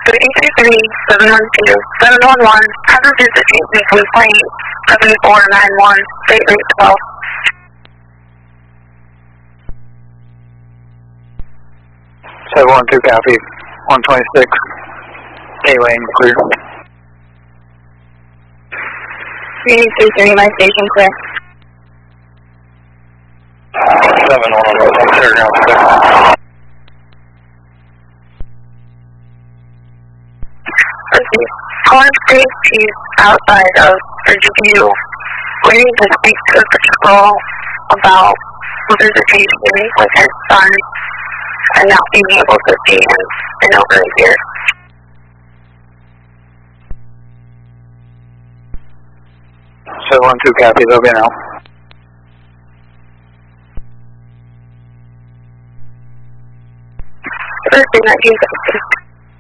323-712-711, have a visitation complaint, 7491, State Route 12. 712 copy, 126, A-lane clear. 333, my station clear. 711, I'm clear ground 6. Calling State Chief outside of Bridgeview. We need to speak to the patrol about visitation with his son and not being able to see him in over a year. 712 copy, they'll be now. Thursday, 1960.